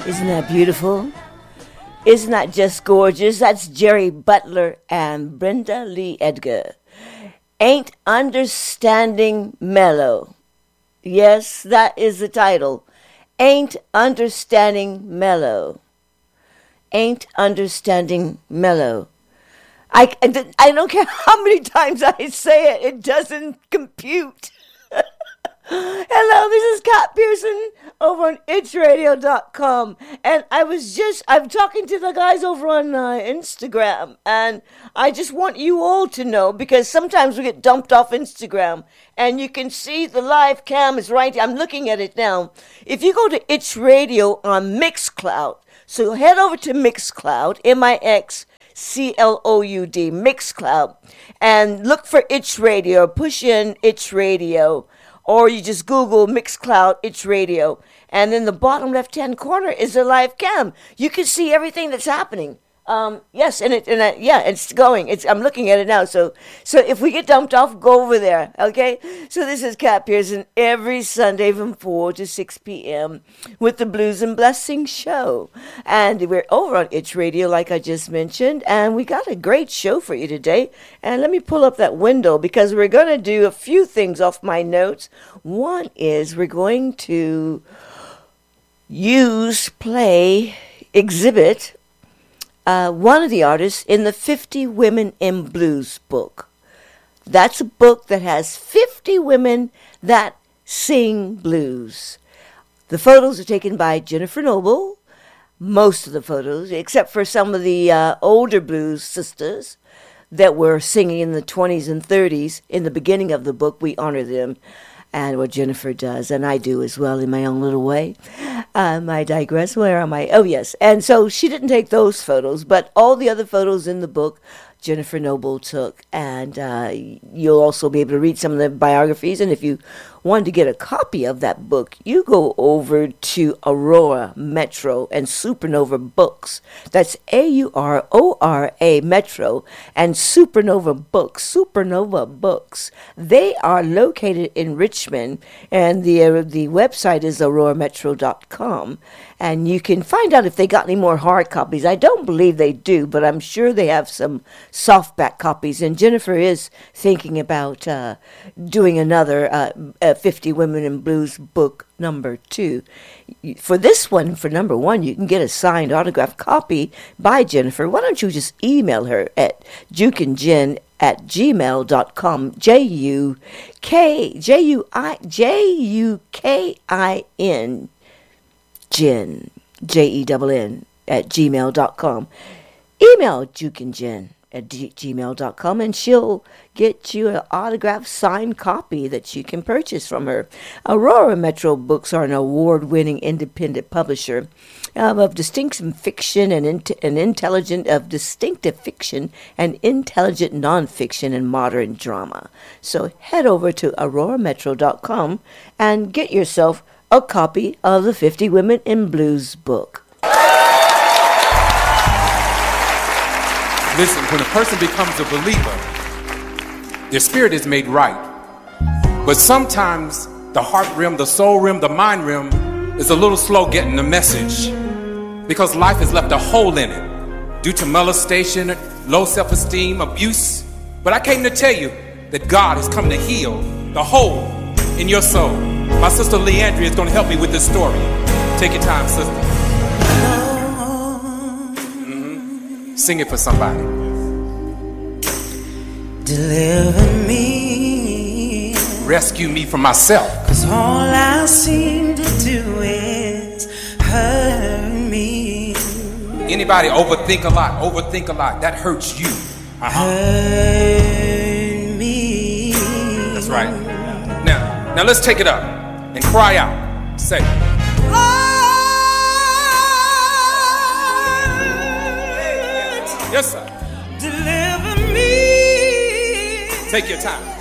Isn't that beautiful? Isn't that just gorgeous? That's Jerry Butler and Brenda Lee Edgar. Ain't Understanding Mellow. Yes, that is the title. Ain't Understanding Mellow. Ain't Understanding Mellow. I don't care how many times I say it, it doesn't compute. Hello, this is Kat Pearson over on itchradio.com, and I'm talking to the guys over on Instagram, and I just want you all to know, because sometimes we get dumped off Instagram, and you can see the live cam is right here. I'm looking at it now. If you go to Itch Radio on Mixcloud, so head over to Mixcloud, Mixcloud, Mixcloud, and look for Itch Radio, push in Itch Radio, or you just Google Mixcloud Itch Radio, and in the bottom left-hand corner is a live cam. You can see everything that's happening. Yes, it's going. I'm looking at it now. So if we get dumped off, go over there. Okay. So this is Kat Pearson every Sunday from 4 to 6 p.m. with the Blues and Blessings show, and we're over on Itch Radio, like I just mentioned, and we got a great show for you today. And let me pull up that window because we're going to do a few things off my notes. One is we're going to exhibit one of the artists in the 50 Women in Blues book. That's a book that has 50 women that sing blues. The photos are taken by Jennifer Noble, most of the photos, except for some of the older blues sisters that were singing in the 20s and 30s. In the beginning of the book, we honor them. And what Jennifer does, and I do as well in my own little way. I digress. Where am I? Oh, yes. And so she didn't take those photos, but all the other photos in the book, Jennifer Noble took. And you'll also be able to read some of the biographies. And if you want to get a copy of that book, you go over to Aurora Metro and Supernova Books. That's Aurora Metro and Supernova Books. They are located in Richmond, and the website is aurorametro.com. And you can find out if they got any more hard copies. I don't believe they do, but I'm sure they have some softback copies. And Jennifer is thinking about doing another 50 Women in Blues book number 2. For this one, for number 1, you can get a signed autographed copy by Jennifer. Why don't you just email her at jukinjen@gmail.com, JUKIN, Jen, JENN, @gmail.com. Email jukinjen@gmail.com, and she'll get you an autographed signed copy that you can purchase from her. Aurora Metro Books are an award-winning independent publisher of distinctive fiction and intelligent nonfiction and modern drama. So head over to aurorametro.com and get yourself a copy of the 50 Women in Blues book. Listen, when a person becomes a believer, their spirit is made right. But sometimes the heart realm, the soul realm, the mind realm is a little slow getting the message, because life has left a hole in it due to molestation, low self-esteem, abuse. But I came to tell you that God is coming to heal the hole in your soul. My sister Leandria is going to help me with this story. Take your time, sister. Sing it for somebody. Deliver me. Rescue me from myself. 'Cause all I seem to do is hurt me. Anybody overthink a lot, that hurts you. Hurt me. That's right. Now let's take it up and cry out. Say, yes, sir. Deliver me. Take your time.